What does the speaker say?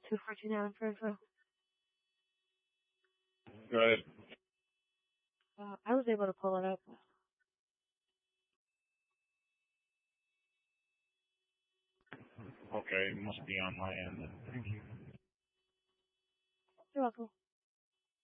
214 Allen First. Go ahead. I was able to pull it up. Okay, it must be on my end. Thank you. You're welcome.